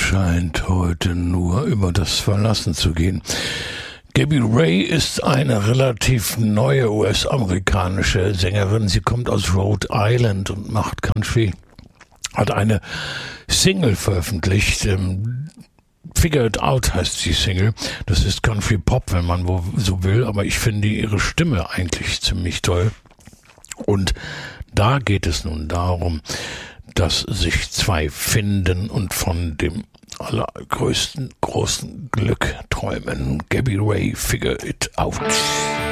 scheint heute nur über das Verlassen zu gehen. Gabby Ray ist eine relativ neue US-amerikanische Sängerin. Sie kommt aus Rhode Island und macht Country. Hat eine Single veröffentlicht. Figure It Out heißt die Single. Das ist Country Pop, wenn man so will. Aber ich finde ihre Stimme eigentlich ziemlich toll. Und da geht es nun darum, dass sich zwei finden und von dem allergrößten großen Glück träumen. Gabby Ray, Figure It Out.